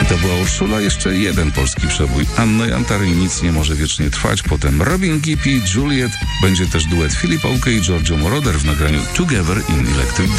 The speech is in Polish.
To była Urszula, jeszcze jeden polski przebój. Anno Jantar i Nic nie może wiecznie trwać. Potem Robin Gippy, Juliet. Będzie też duet Philip Oakey i Giorgio Moroder w nagraniu Together in Electric